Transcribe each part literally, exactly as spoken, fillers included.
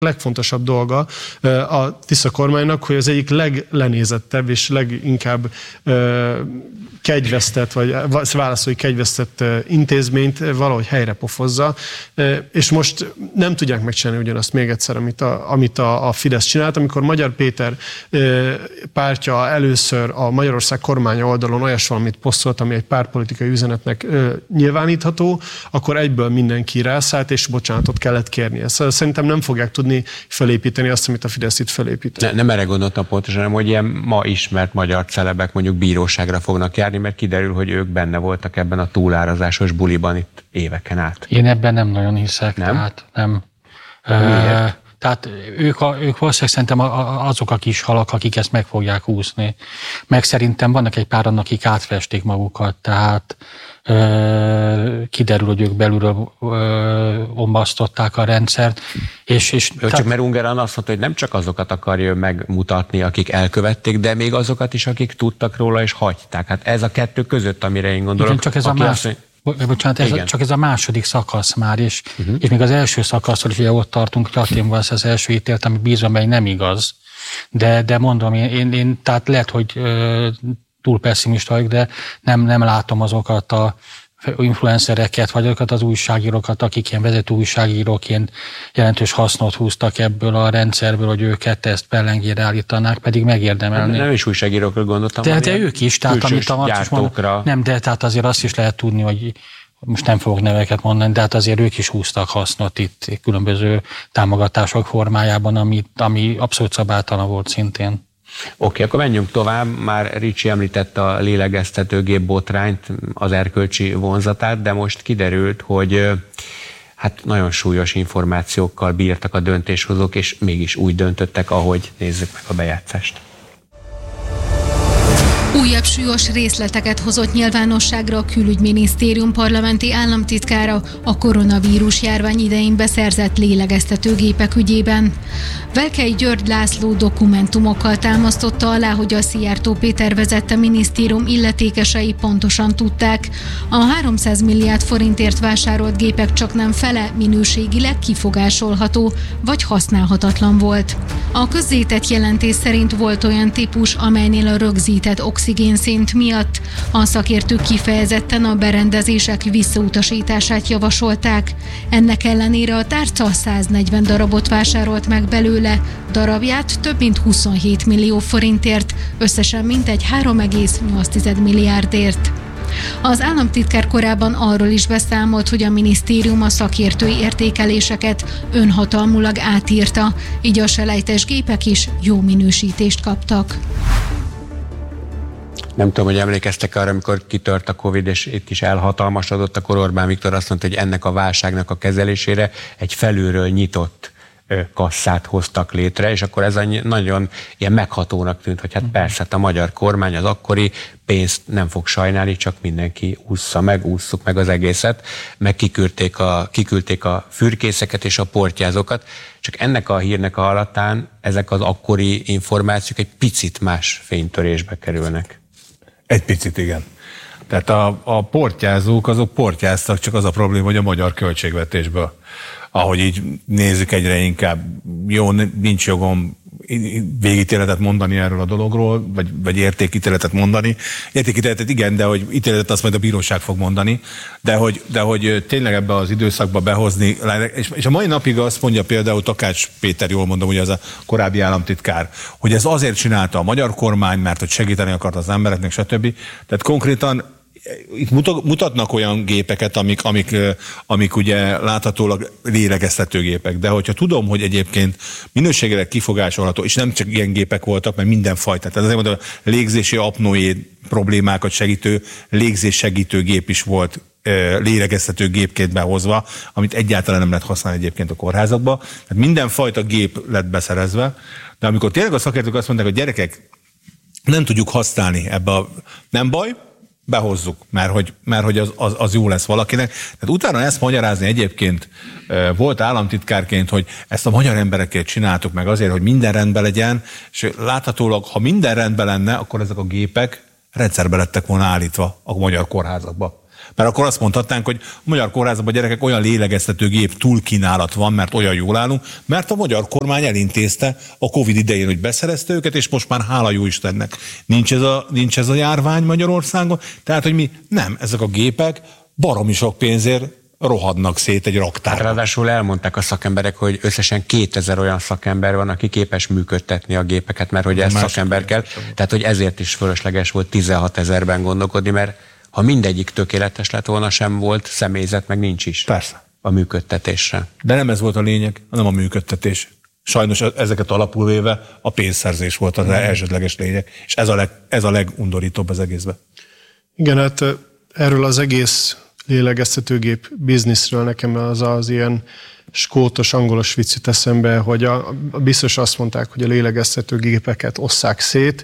legfontosabb dolga a Tisza kormánynak, hogy az egyik leglenézettebb és leginkább kegyvesztett, vagy válaszolói kegyvesztett intézményt valahogy helyre pofozza, és most nem tudják megcsinálni ugyanazt még egyszer, amit a, amit a, a Fidesz csinált. Amikor Magyar Péter pártja először a Magyarország kormánya oldalon olyas valamit posztolt, ami egy pártpolitikai üzenetnek nyilvánítható, akkor egyből mindenki rászállt, és bocsánatot kellett kérnie. Szóval szerintem nem fogják tudni felépíteni azt, amit a Fidesz itt felépített. Ne, nem erre gondoltam pontosan, hanem hogy ilyen ma ismert magyar celebek mondjuk bíróságra fognak járni, mert kiderül, hogy ők benne voltak ebben a túlárazásos buliban itt éveken át. Én ebben nem nagyon hiszek. Nem? Tehát nem. Miért? Tehát ők, a, ők valószínűleg szerintem azok a kis halak, akik ezt meg fogják úszni. Meg szerintem vannak egy páran, akik átfesték magukat, tehát ö, kiderül, hogy ők belülről ö, ombasztották a rendszert. És, és, Ő tehát, csak mert Ungerán azt mondta, hogy nem csak azokat akarja megmutatni, akik elkövették, de még azokat is, akik tudtak róla és hagyták. Hát ez a kettő között, amire én gondolok. Igen, csak ez a más... Bocsánat, ez a, csak ez a második szakasz már, és, uh-huh. és még az első szakaszról is ugye ott tartunk, Latinban az első ítélet, ami bízom, hogy nem igaz. De, de mondom, én, én, én tehát lehet, hogy ö, túl pessimista vagyok, de nem, nem látom azokat a influencereket, vagy azokat az újságírókat, akik ilyen vezető újságíróként jelentős hasznot húztak ebből a rendszerből, hogy őket ezt pellengére állítanák, pedig megérdemelni. Nem is újságírókról gondoltam. De, de ők is, tehát amit a Marcus mondta, nem, de tehát azért azt is lehet tudni, hogy most nem fogok neveket mondani, de hát azért ők is húztak hasznot itt különböző támogatások formájában, ami, ami abszolút szabálytalan volt szintén. Oké, okay, akkor menjünk tovább. Már Ricsi említette a lélegeztetőgép botrányt, az erkölcsi vonzatát, de most kiderült, hogy hát nagyon súlyos információkkal bírtak a döntéshozók, és mégis úgy döntöttek, ahogy. Nézzük meg a bejátszást. Újabb súlyos részleteket hozott nyilvánosságra a Külügyminisztérium parlamenti államtitkára a koronavírus járvány idején beszerzett lélegeztetőgépek ügyében. Velkei György László dokumentumokkal támasztotta alá, hogy a Szijjártó Péter vezette minisztérium illetékesei pontosan tudták, a háromszáz milliárd forintért vásárolt gépek csaknem fele minőségileg kifogásolható vagy használhatatlan volt. A közzétett jelentés szerint volt olyan típus, amelynél a rögzített oxigénszint miatt a szakértők kifejezetten a berendezések visszautasítását javasolták. Ennek ellenére a tárca száznegyven darabot vásárolt meg belőle, darabját több mint huszonhét millió forintért, összesen mintegy három egész nyolc milliárdért. Az államtitkár korábban arról is beszámolt, hogy a minisztérium a szakértői értékeléseket önhatalmulag átírta, így a selejtes gépek is jó minősítést kaptak. Nem tudom, hogy emlékeztek arra, amikor kitört a Covid, és itt is elhatalmasodott, akkor Orbán Viktor azt mondta, hogy ennek a válságnak a kezelésére egy felülről nyitott kasszát hoztak létre, és akkor ez nagyon ilyen meghatónak tűnt, hogy hát persze, a magyar kormány az akkori pénzt nem fog sajnálni, csak mindenki ússza meg, ússzuk meg az egészet, meg kiküldték a, kiküldték a fürkészeket és a portyázókat, csak ennek a hírnek a hallatán ezek az akkori információk egy picit más fénytörésbe kerülnek. Egy picit, igen. Tehát a, a portyázók azok portyáztak, csak az a probléma, hogy a magyar költségvetésből. Ahogy így nézzük, egyre inkább jó, nincs jogom végítéletet mondani erről a dologról, vagy, vagy értékítéletet mondani. Értékítéletet igen, de hogy ítéletet azt majd a bíróság fog mondani, de hogy, de hogy tényleg ebbe az időszakba behozni, és, és a mai napig azt mondja például Takács Péter, jól mondom, ugye az a korábbi államtitkár, hogy ez azért csinálta a magyar kormány, mert hogy segíteni akart az embereknek, stb. Tehát konkrétan itt mutatnak olyan gépeket, amik, amik, amik ugye láthatólag lélegeztetőgépek, de hogyha tudom, hogy egyébként minőségileg kifogásolható, és nem csak ilyen gépek voltak, mert mindenfajta, tehát azért mondom, a légzési apnoé problémákat segítő, légzés segítő gép is volt lélegeztető gépként behozva, amit egyáltalán nem lehet használni egyébként a kórházakba. Tehát mindenfajta gép lett beszerezve, de amikor tényleg a szakértők azt mondták, hogy gyerekek, nem tudjuk használni ebbe a... Nem baj, behozzuk, mert hogy, mert hogy az, az, az jó lesz valakinek. Tehát utána ezt magyarázni egyébként volt államtitkárként, hogy ezt a magyar emberekért csináltuk meg azért, hogy minden rendben legyen, és láthatólag, ha minden rendben lenne, akkor ezek a gépek rendszerbe lettek volna állítva a magyar kórházakba. Mert akkor azt mondhatnánk, hogy a magyar kórházban a gyerekek olyan lélegeztetőgép túlkínálat van, mert olyan jól állunk, mert a magyar kormány elintézte a Covid idején, hogy beszerezte őket, és most már hála jó Istennek nincs ez a, nincs ez a járvány Magyarországon. Tehát, hogy mi nem, ezek a gépek baromi sok pénzért rohadnak szét egy raktárban. Ráadásul elmondták a szakemberek, hogy összesen kétezer olyan szakember van, aki képes működtetni a gépeket, mert hogy ez szakember kell. Tehát, hogy ezért is fölösleges volt tizenhat ezerben gondolkodni, mert ha mindegyik tökéletes lett volna, sem volt személyzet, meg nincs is. Persze. A működtetésre. De nem ez volt a lényeg, hanem a működtetés. Sajnos ezeket alapul véve a pénzszerzés volt az elsődleges lényeg, és ez a, leg, ez a legundorítóbb az egészben. Igen, hát erről az egész lélegeztetőgép bizniszről nekem az az ilyen skótos, angolos vicc jut eszembe, hogy a, a biztos azt mondták, hogy a lélegeztetőgépeket osszák szét,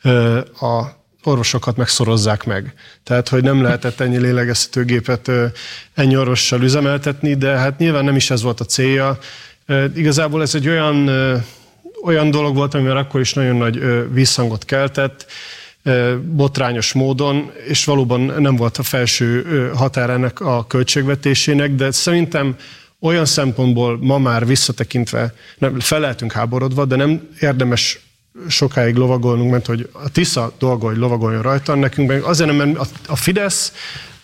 a orvosokat megszorozzák meg. Tehát, hogy nem lehetett ennyi lélegeztetőgépet ennyi orvossal üzemeltetni, de hát nyilván nem is ez volt a célja. Igazából ez egy olyan, olyan dolog volt, amivel akkor is nagyon nagy visszhangot keltett, botrányos módon, és valóban nem volt a felső határ ennek a költségvetésének, de szerintem olyan szempontból ma már visszatekintve nem, fel lehetünk háborodva, de nem érdemes sokáig lovagolnunk, mert hogy a Tisza dolga, hogy lovagoljon rajta, nekünk meg azért nem, mert a Fidesz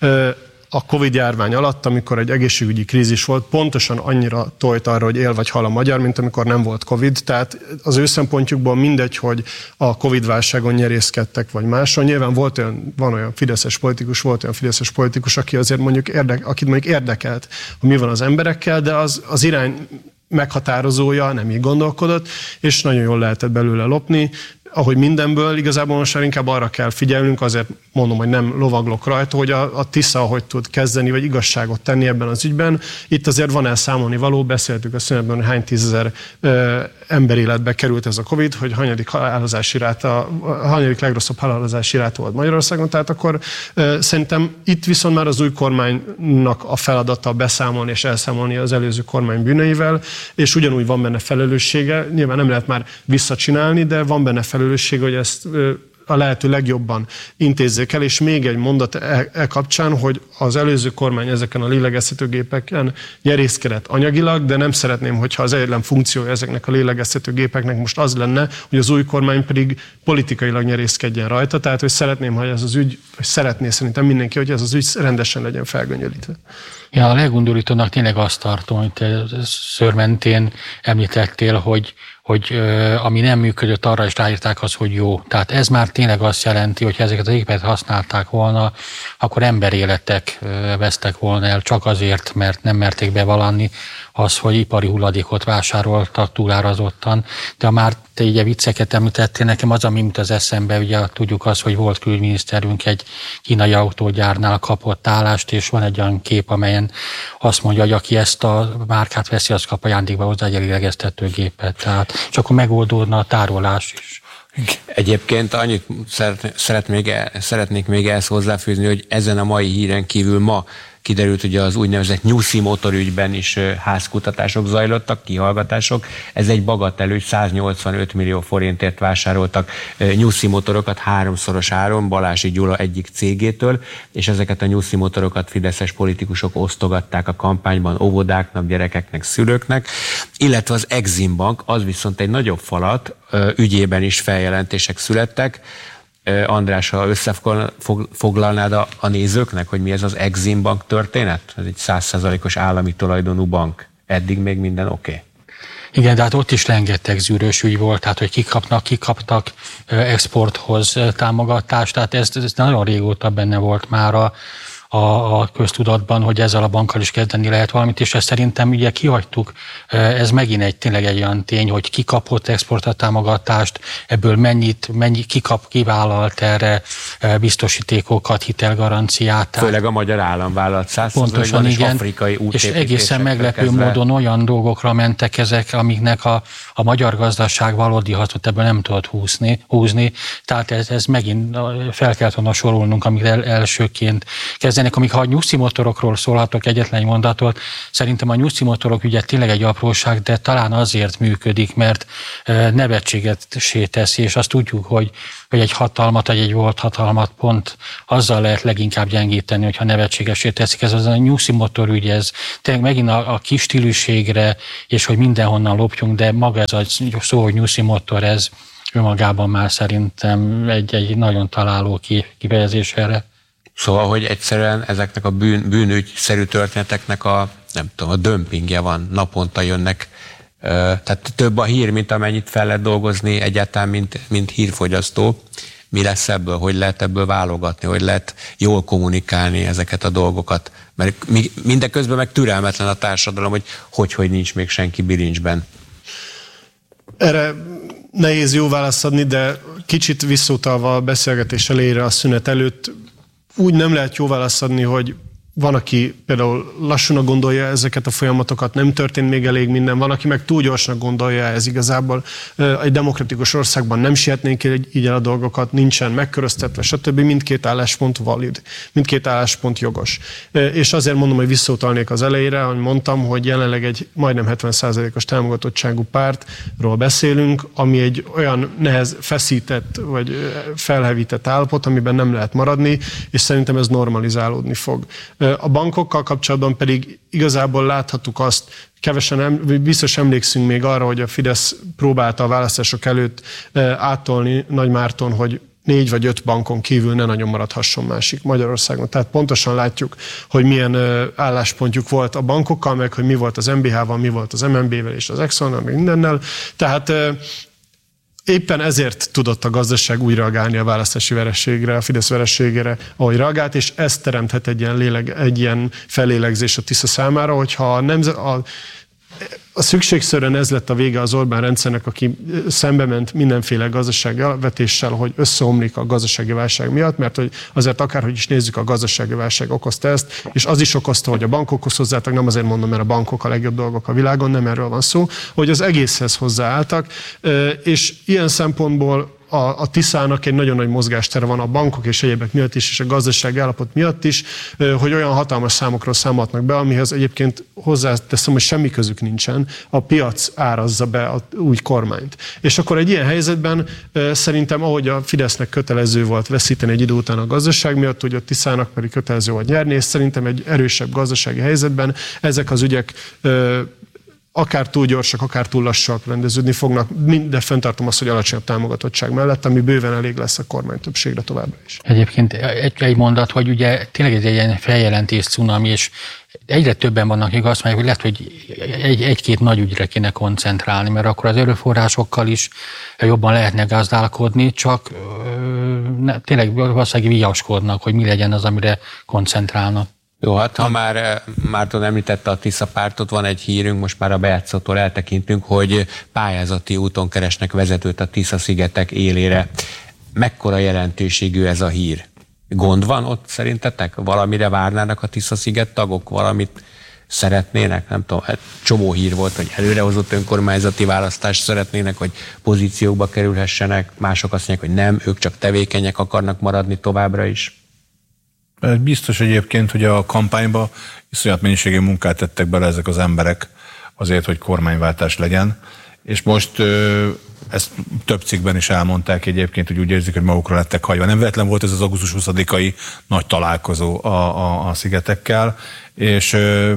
a Covid-járvány alatt, amikor egy egészségügyi krízis volt, pontosan annyira tojt arra, hogy él vagy hal a magyar, mint amikor nem volt Covid. Tehát az ő szempontjukból mindegy, hogy a Covid-válságon nyerészkedtek, vagy máson. Nyilván volt olyan, van olyan fideszes politikus, volt olyan fideszes politikus, aki azért mondjuk érdek, akit mondjuk érdekelt, hogy mi van az emberekkel, de az, az irány meghatározója nem így gondolkodott, és nagyon jól lehetett belőle lopni. Ahogy mindenből, igazából most már inkább arra kell figyelnünk, azért mondom, hogy nem lovaglok rajta, hogy a, a Tisza hogy tud kezdeni, vagy igazságot tenni ebben az ügyben. Itt azért van elszámolni való, beszéltük a szünetben, hogy hány tízezer ö, emberéletbe került ez a Covid, hogy hanyadik halálozási ráta, hanyadik legrosszabb halálozási ráta volt Magyarországon, tehát akkor ö, szerintem itt viszont már az új kormánynak a feladata beszámolni és elszámolni az előző kormány bűneivel, és ugyanúgy van benne felelőssége, nyilván nem lehet már visszacsinálni, de van benne felelőssége, hogy ezt a lehető legjobban intézzék el, és még egy mondat e, e kapcsán, hogy az előző kormány ezeken a lélegeztetőgépeken nyerészkedett anyagilag, de nem szeretném, hogyha az egyetlen funkciója ezeknek a lélegeztetőgépeknek most az lenne, hogy az új kormány pedig politikailag nyerészkedjen rajta, tehát hogy szeretném, hogy ez az ügy, vagy szeretné szerintem mindenki, hogy ez az ügy rendesen legyen felgöngyölítve. Ja, a legundorítónak tényleg azt tartom, hogy te szőrmentén említettél, hogy hogy uh, ami nem működött, arra is ráírták azt, hogy jó. Tehát ez már tényleg azt jelenti, hogy ha ezeket az gépeket használták volna, akkor emberéletek uh, vesztek volna el csak azért, mert nem merték bevallani az, hogy ipari hulladékot vásároltak túlárazottan. De ha már te ugye vicceket említettél, nekem az, ami mint az eszembe, ugye tudjuk azt, hogy volt külügyminiszterünk egy kínai autógyárnál kapott állást, és van egy olyan kép, amelyen azt mondja, hogy aki ezt a márkát veszi, az kap ajándékba hozzá egy lélegeztetőgépet. Tehát és akkor megoldódna a tárolás is. Egyébként annyit szeret még, szeretnék még ehhez hozzáfűzni, hogy ezen a mai híren kívül ma kiderült, hogy az úgynevezett nyuszi motorügyben is házkutatások zajlottak, kihallgatások. Ez egy bagatelű, száznyolcvanöt millió forintért vásároltak nyuszi motorokat háromszoros áron Balási Gyula egyik cégétől, és ezeket a nyuszi motorokat fideszes politikusok osztogatták a kampányban óvodáknak, gyerekeknek, szülőknek, illetve az Exim Bank, az viszont egy nagyobb falat, ügyében is feljelentések születtek. András, ha összefoglalnád a, a nézőknek, hogy mi ez az Exim Bank történet? Ez egy száz százalékos állami tulajdonú bank. Eddig még minden oké. Okay. Igen, de hát ott is rengeteg zűrös ügy volt, tehát hogy kikapnak, kikaptak exporthoz támogatást, tehát ez, ez nagyon régóta benne volt már a A, a köztudatban, hogy ezzel a bankkal is kezdeni lehet valamit, és ezt szerintem ugye kihagytuk. Ez megint egy tényleg egy olyan tény, hogy ki kapott exporttámogatást, ebből mennyit, mennyi kikap, kivállalt erre biztosítékokat, hitelgaranciát. Főleg a magyar állam vállalt száz pontosan, igen, afrikai és egészen meglepő kezdve. módon olyan dolgokra mentek ezek, amiknek a, a magyar gazdaság valódi hasznot ebből nem tudott húzni. húzni. Tehát ez, ez megint fel kellett volna sorolnunk, amit el, elsőként kezdeni. elkezdenek, amíg ha a nyuszi motorokról szólhatok egyetlen mondatot, szerintem a nyuszi motorok ugye tényleg egy apróság, de talán azért működik, mert nevetségessé teszi, és azt tudjuk, hogy, hogy egy hatalmat, vagy egy volt hatalmat pont azzal lehet leginkább gyengíteni, hogyha nevetségessé teszik. Ez az a nyuszi motor ügy, ez tényleg megint a, a kis stílűségre, és hogy mindenhonnan lopjunk, de maga ez a szó, hogy nyuszi motor, ez önmagában már szerintem egy, egy nagyon találó kifejezés erre. Szóval, hogy egyszerűen ezeknek a bűn, bűnügyszerű történeteknek a, nem tudom, a dömpingje van, naponta jönnek. Tehát több a hír, mint amennyit fel lehet dolgozni egyáltalán, mint, mint hírfogyasztó. Mi lesz ebből? Hogy lehet ebből válogatni? Hogy lehet jól kommunikálni ezeket a dolgokat? Mert mindeközben meg türelmetlen a társadalom, hogy hogy, hogy nincs még senki bilincsben. Erre nehéz jó választ adni, de kicsit visszautalva a beszélgetés elejére, a szünet előtt, úgy nem lehet jó választ adni, hogy van, aki például lassúnak gondolja ezeket a folyamatokat, nem történt még elég minden, van, aki meg túl gyorsnak gondolja ez igazából. Egy demokratikus országban nem sietnénk így el a dolgokat, nincsen megköröztetve, stb. Mindkét álláspont valid, mindkét álláspont jogos. És azért mondom, hogy visszautalnék az elejére, hogy mondtam, hogy jelenleg egy majdnem hetven százalékos támogatottságú pártról beszélünk, ami egy olyan nehez feszített, vagy felhevített állapot, amiben nem lehet maradni, és szerintem ez normalizálódni fog. A bankokkal kapcsolatban pedig igazából láthattuk azt, kevesen em, biztos emlékszünk még arra, hogy a Fidesz próbálta a választások előtt áttolni Nagymárton, hogy négy vagy öt bankon kívül ne nagyon maradhasson másik Magyarországon. Tehát pontosan látjuk, hogy milyen álláspontjuk volt a bankokkal, meg hogy mi volt az em bé há-val, mi volt az em en bé-vel és az Exxonnal, meg mindennel. Tehát éppen ezért tudott a gazdaság úgy reagálni a választási vereségre, a Fidesz vereségére, ahogy reagált, és ez teremthet egy ilyen, léleg, egy ilyen fellélegzés a Tisza számára, hogyha a, nemzet, a, a szükségszerűen ez lett a vége az Orbán rendszernek, aki szembe ment mindenféle gazdasági vetéssel, hogy összeomlik a gazdasági válság miatt, mert hogy azért akárhogy is nézzük, a gazdasági válság okozta ezt, és az is okozta, hogy a bankokhoz hozzáálltak, nem azért mondom, mert a bankok a legjobb dolgok a világon, nem erről van szó, hogy az egészhez hozzáálltak, és ilyen szempontból a, a Tiszának egy nagyon nagy mozgástere van a bankok és egyébek miatt is, és a gazdasági állapot miatt is, hogy olyan hatalmas számokról számolhatnak be, amihez egyébként hozzáteszem, hogy semmi közük nincsen, a piac árazza be a új kormányt. És akkor egy ilyen helyzetben szerintem, ahogy a Fidesznek kötelező volt veszíteni egy idő után a gazdaság miatt, hogy a Tiszának pedig kötelező volt nyerni, és szerintem egy erősebb gazdasági helyzetben ezek az ügyek akár túl gyorsak, akár túl lassak rendeződni fognak, de fenntartom azt, hogy alacsonyabb támogatottság mellett, ami bőven elég lesz a kormány többségre továbbra is. Egyébként egy, egy mondat, hogy ugye tényleg ez egy ilyen feljelentés cunami, és egyre többen vannak, akik azt mondják, hogy lehet, hogy egy, egy-két nagy ügyre kéne koncentrálni, mert akkor az erőforrásokkal is jobban lehetne gazdálkodni, csak ne, tényleg valószínűleg viaskodnak, hogy mi legyen az, amire koncentrálnak. Jó, hát ha már Márton említette a Tisza pártot, van egy hírünk, most már a bejátszótól eltekintünk, hogy pályázati úton keresnek vezetőt a Tisza-szigetek élére. Mekkora jelentőségű ez a hír? Gond van ott szerintetek? Valamire várnának a Tisza-sziget tagok? Valamit szeretnének? Nem tudom, csomó hír volt, hogy előrehozott önkormányzati választást szeretnének, hogy pozíciókba kerülhessenek. Mások azt mondják, hogy nem, ők csak tevékenyek akarnak maradni továbbra is. Biztos egyébként, hogy a kampányba iszonyat mennyiségű munkát tettek bele ezek az emberek azért, hogy kormányváltás legyen, és most ezt több cikkben is elmondták egyébként, hogy úgy érzik, hogy magukra lettek hagyva. Nem véletlen volt ez az augusztus huszadikai nagy találkozó a, a, a szigetekkel, és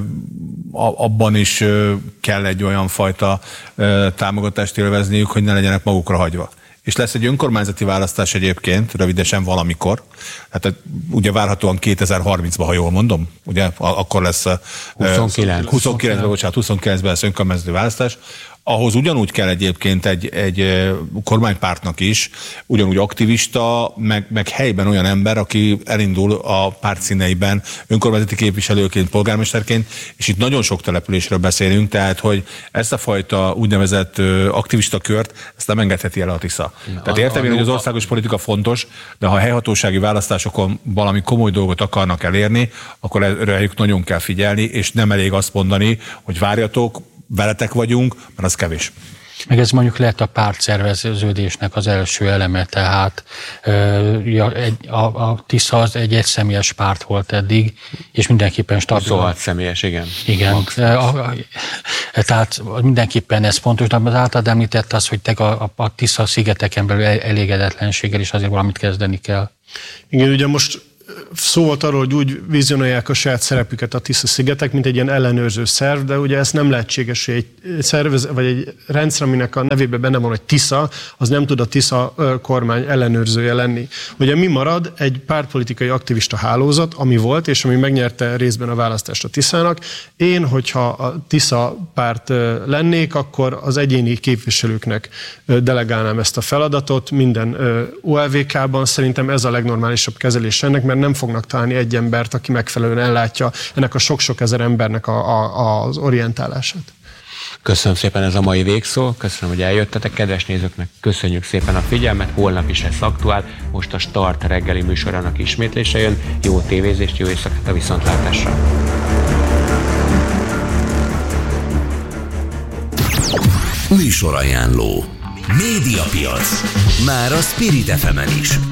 abban is kell egy olyan fajta támogatást élvezniük, hogy ne legyenek magukra hagyva. És lesz egy önkormányzati választás egyébként, rövidesen valamikor. Hát ugye várhatóan kétezer-harmincban, ha jól mondom, ugye akkor lesz huszonkilenc. huszonkilencben, bocsánat, huszonkilencben lesz önkormányzati választás. Ahhoz ugyanúgy kell egyébként egy, egy kormánypártnak is, ugyanúgy aktivista, meg, meg helyben olyan ember, aki elindul a párt színeiben önkormányzati képviselőként, polgármesterként, és itt nagyon sok településről beszélünk, tehát hogy ezt a fajta úgynevezett aktivista kört, ezt nem engedheti el a Tisza. Na, tehát értem én, hogy az országos politika fontos, de ha a helyhatósági választásokon valami komoly dolgot akarnak elérni, akkor rájuk nagyon kell figyelni, és nem elég azt mondani, hogy várjatok, veletek vagyunk, mert az kevés. Meg ez mondjuk lehet a pártszerveződésnek az első eleme, tehát a, a Tisza az egy egyszemélyes párt volt eddig, és mindenképpen stabil. Szóval személyes, igen. Igen, a, a, tehát mindenképpen ez fontos, de az általad említett az, hogy te a, a, a Tisza szigeteken belül elégedetlenséggel is azért valamit kezdeni kell. Igen, ugye most szó volt arról, hogy úgy vizionálják a saját szerepüket a Tisza-szigetek, mint egy ilyen ellenőrző szerv, de ugye ez nem lehetséges, hogy egy szervez, vagy egy rendszer, aminek a nevében benne van, hogy Tisza, az nem tud a Tisza kormány ellenőrzője lenni. Ugye mi marad? Egy pártpolitikai aktivista hálózat, ami volt, és ami megnyerte részben a választást a Tiszának. Én, hogyha a Tisza párt lennék, akkor az egyéni képviselőknek delegálnám ezt a feladatot minden o el vé ká-ban. Szerintem ez a legnormálisabb kezelés ennek, mert nem fognak találni egy embert, aki megfelelően ellátja ennek a sok-sok ezer embernek a, a, az orientálását. Köszönöm szépen, ez a mai végszó. Köszönöm, hogy eljöttetek. Kedves nézőknek köszönjük szépen a figyelmet. Holnap is lesz aktuál. Most a Start reggeli műsorának ismétlése jön. Jó tévézést, jó éjszakát, a viszontlátásra. Műsorajánló. Médiapiac. Már a Spirit ef emen is.